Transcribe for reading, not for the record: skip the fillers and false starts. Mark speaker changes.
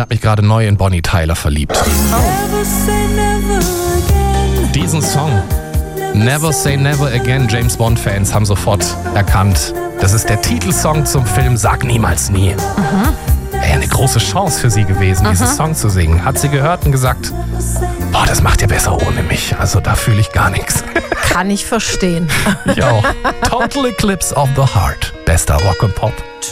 Speaker 1: habe mich gerade neu in Bonnie Tyler verliebt. Diesen Song, Never Say Never Again, James Bond-Fans haben sofort erkannt, das ist der Titelsong zum Film Sag Niemals Nie. Wäre eine große Chance für sie gewesen, diesen Song zu singen. Hat sie gehört und gesagt, boah, das macht ihr besser ohne mich. Also da fühle ich gar nichts.
Speaker 2: Kann ich verstehen.
Speaker 1: Ich auch. Total Eclipse of the Heart. Bester Rock und Pop.